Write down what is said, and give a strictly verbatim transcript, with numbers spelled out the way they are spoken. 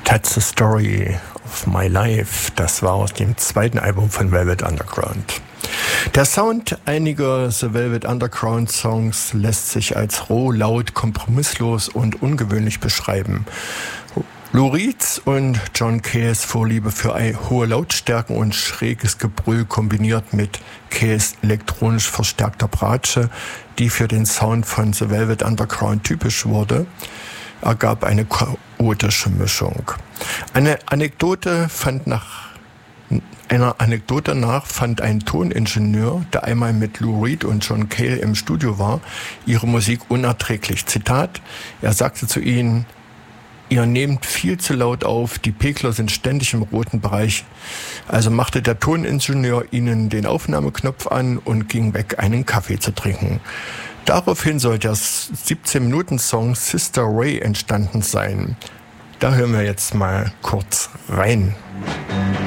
That's the Story of My Life. Das war aus dem zweiten Album von Velvet Underground. Der Sound einiger The Velvet Underground Songs lässt sich als roh, laut, kompromisslos und ungewöhnlich beschreiben. Lou Reeds und John Cales Vorliebe für hohe Lautstärken und schräges Gebrüll kombiniert mit Cales elektronisch verstärkter Bratsche, die für den Sound von The Velvet Underground typisch wurde, ergab eine chaotische Mischung. Eine Anekdote fand nach Einer Anekdote nach fand ein Toningenieur, der einmal mit Lou Reed und John Cale im Studio war, ihre Musik unerträglich. Zitat, er sagte zu ihnen: Ihr nehmt viel zu laut auf, die Pegler sind ständig im roten Bereich. Also machte der Toningenieur ihnen den Aufnahmeknopf an und ging weg, einen Kaffee zu trinken. Daraufhin soll der siebzehn-Minuten-Song Sister Ray entstanden sein. Da hören wir jetzt mal kurz rein.